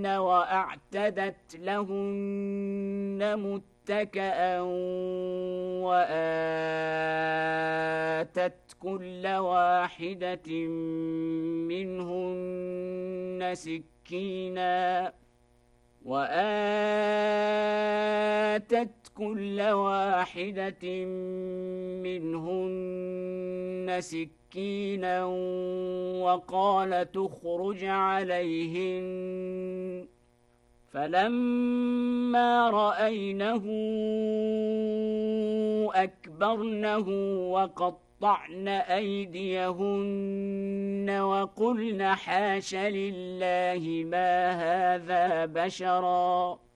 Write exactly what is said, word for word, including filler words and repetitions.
وأعتدت لهن متكأ وآتت كل واحدة منهن سكينا وآتت كل واحدة منهن سكينا وقال تخرج عليهن فلما رأينه أكبرنه وقطعن أيديهن وقلن حاش لله ما هذا بشرا